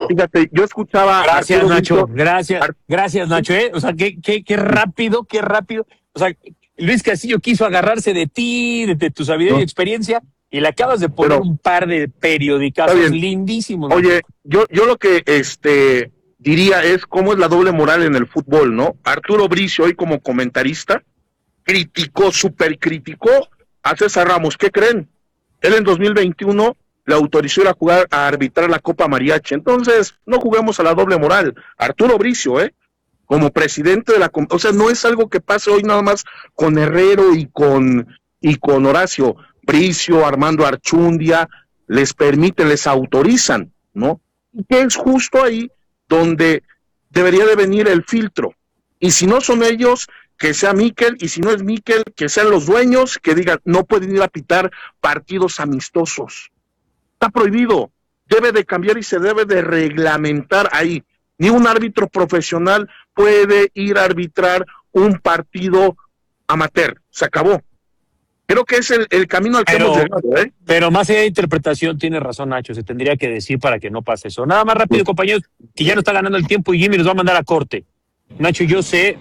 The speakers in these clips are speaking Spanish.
Fíjate, yo escuchaba. Gracias, Arturo Nacho. Bricio. Gracias, Nacho. O sea, qué rápido. O sea, Luis Castillo quiso agarrarse de ti, de tu sabiduría y experiencia, y le acabas de poner un par de periodicazos lindísimos. Oye, yo lo que diría es cómo es la doble moral en el fútbol, ¿no? Arturo Bricio, hoy como comentarista, súper criticó a César Ramos. ¿Qué creen? Él en 2021 le autorizó a arbitrar la Copa Mariachi. Entonces, no juguemos a la doble moral. Arturo Bricio, como presidente de la... O sea, no es algo que pase hoy nada más con Herrero y con Horacio. Bricio, Armando Archundia, les autorizan, ¿no? Y que es justo ahí donde debería de venir el filtro. Y si no son ellos, que sea Mikel, y si no es Mikel, que sean los dueños, que digan, no pueden ir a pitar partidos amistosos. Está prohibido, debe de cambiar y se debe de reglamentar ahí. Ni un árbitro profesional puede ir a arbitrar un partido amateur, se acabó. Creo que es el camino al que hemos llegado, Pero más allá de interpretación, tiene razón Nacho, se tendría que decir para que no pase eso. Nada más rápido, compañeros, que ya no está ganando el tiempo y Jimmy nos va a mandar a corte. Nacho, yo sé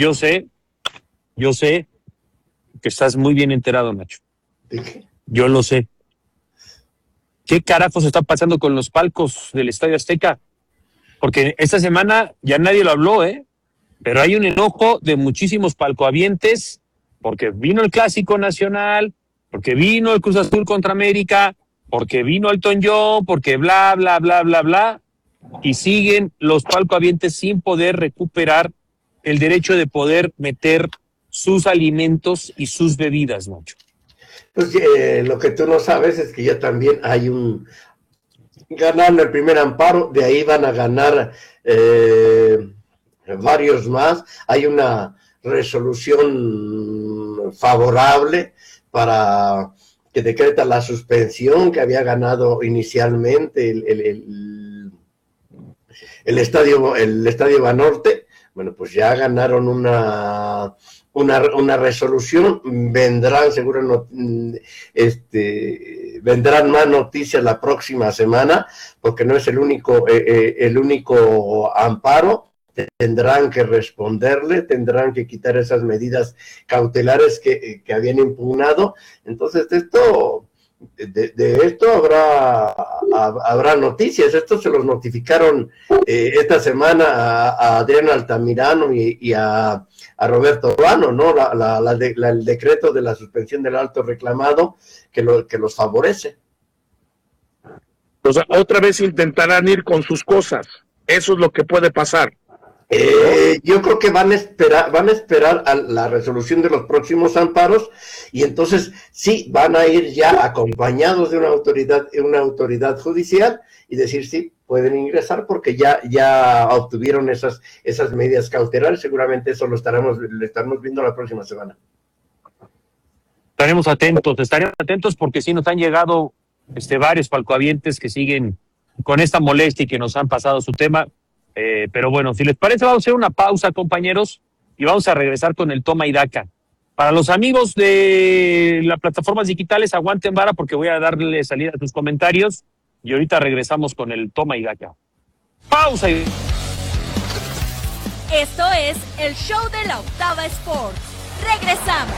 que estás muy bien enterado, Nacho. Yo lo sé. ¿Qué carajos está pasando con los palcos del Estadio Azteca? Porque esta semana ya nadie lo habló, pero hay un enojo de muchísimos palcohabientes porque vino el Clásico Nacional, porque vino el Cruz Azul contra América, porque vino Elton John, porque bla, bla, bla, bla, bla, y siguen los palcohabientes sin poder recuperar el derecho de poder meter sus alimentos y sus bebidas, Nacho. Pues lo que tú no sabes es que ya también hay ganaron el primer amparo, de ahí van a ganar varios más. Hay una resolución favorable para que decreta la suspensión que había ganado inicialmente el Estadio Banorte. Bueno, pues ya ganaron una resolución, vendrán vendrán más noticias la próxima semana, porque no es el único amparo. Tendrán que responderle, tendrán que quitar esas medidas cautelares que habían impugnado. Entonces de esto habrá noticias. Esto se los notificaron esta semana a Adrián Altamirano y a Roberto Ruano, ¿no? El decreto de la suspensión del alto reclamado que los favorece. O sea, otra vez intentarán ir con sus cosas. Eso es lo que puede pasar. Yo creo que van a esperar a la resolución de los próximos amparos, y entonces sí van a ir ya acompañados de una autoridad judicial y decir sí, pueden ingresar porque ya obtuvieron esas medidas cautelares. Seguramente eso lo estaremos viendo la próxima semana. Estaremos atentos porque sí nos han llegado varios palcohabientes que siguen con esta molestia y que nos han pasado su tema. Pero bueno, si les parece, vamos a hacer una pausa, compañeros, y vamos a regresar con el Toma y Daca. Para los amigos de las plataformas digitales, aguanten vara porque voy a darle salida a sus comentarios y ahorita regresamos con el Toma y Daca. Pausa. Esto es el show de la Octava Sports. Regresamos.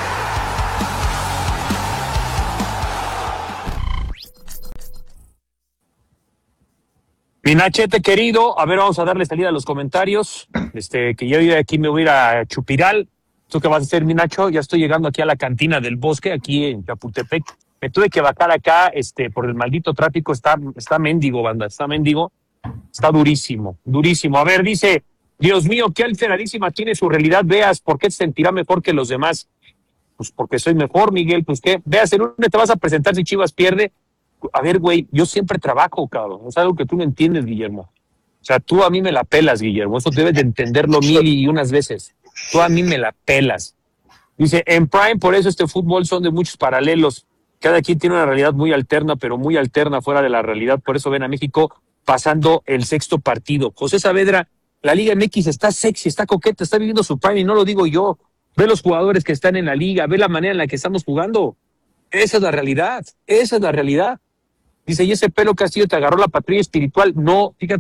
Mi Nachete querido, a ver, vamos a darle salida a los comentarios, que yo de aquí me voy a ir a Chupiral. ¿Tú qué vas a hacer, mi Nacho? Ya estoy llegando aquí a la cantina del Bosque, aquí en Chapultepec. Me tuve que bajar acá, por el maldito tráfico, está mendigo, banda, está mendigo. Está durísimo. A ver, dice, Dios mío, qué alteradísima tiene su realidad, Veas, ¿por qué te sentirá mejor que los demás? Pues porque soy mejor, Miguel, pues qué. Veas, ¿en dónde te vas a presentar si Chivas pierde? A ver, güey, yo siempre trabajo, cabrón. Es algo que tú no entiendes, Guillermo. O sea, tú a mí me la pelas, Guillermo. Eso debes de entenderlo 1000 veces. Tú a mí me la pelas. Dice, en Prime, por eso fútbol son de muchos paralelos. Cada quien tiene una realidad muy alterna, pero muy alterna fuera de la realidad. Por eso ven a México pasando el sexto partido. José Saavedra, la Liga MX está sexy, está coqueta, está viviendo su Prime, y no lo digo yo. Ve los jugadores que están en la liga, ve la manera en la que estamos jugando. Esa es la realidad. Dice, ¿y ese pelo Castillo te agarró la patrulla espiritual? No, fíjate.